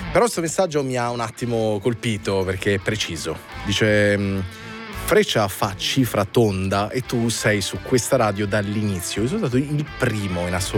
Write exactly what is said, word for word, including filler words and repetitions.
Però questo messaggio mi ha un attimo colpito perché è preciso. Dice: Freccia fa cifra tonda e tu sei su questa radio dall'inizio. Io sono stato il primo in assoluto